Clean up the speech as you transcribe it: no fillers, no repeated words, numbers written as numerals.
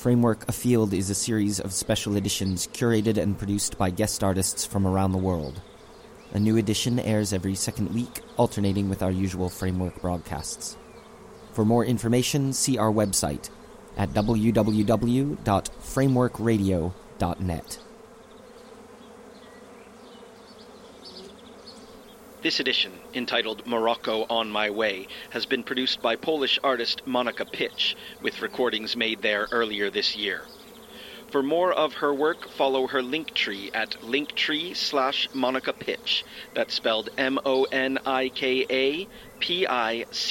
Framework Afield is a series of special editions curated and produced by guest artists from around the world. A new edition airs every second week, alternating with our usual Framework broadcasts. For more information, see our website at www.frameworkradio.net. This edition, entitled Morocco on My Way, has been produced by Polish artist Monika Pitch, with recordings made there earlier this year. For more of her work, follow her Linktree at linktree/Monika Pitch. That's spelled MONIKAPIC.